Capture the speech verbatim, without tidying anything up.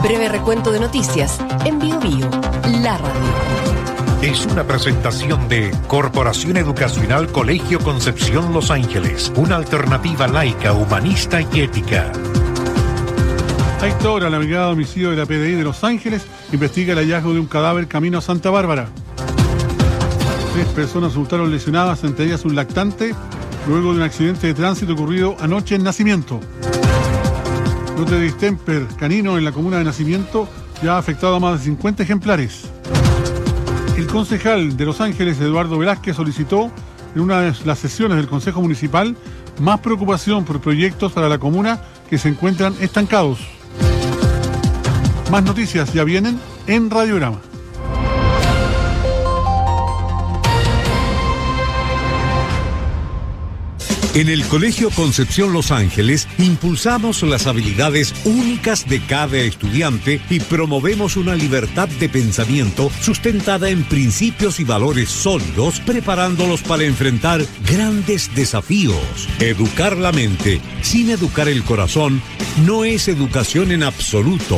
Breve recuento de noticias en Bio Bio, la radio. Es una presentación de Corporación Educacional Colegio Concepción Los Ángeles, una alternativa laica, humanista y ética. A esta hora, la Brigada de Homicidio de la P D I de Los Ángeles investiga el hallazgo de un cadáver camino a Santa Bárbara. Tres personas resultaron lesionadas, entre ellas un lactante, luego de un accidente de tránsito ocurrido anoche en Nacimiento. Brote de distemper canino en la comuna de Nacimiento ya ha afectado a más de cincuenta ejemplares. El concejal de Los Ángeles, Eduardo Velázquez, solicitó en una de las sesiones del Consejo Municipal más preocupación por proyectos para la comuna que se encuentran estancados. Más noticias ya vienen en Radiograma. En el Colegio Concepción Los Ángeles impulsamos las habilidades únicas de cada estudiante y promovemos una libertad de pensamiento sustentada en principios y valores sólidos, preparándolos para enfrentar grandes desafíos. Educar la mente sin educar el corazón no es educación en absoluto.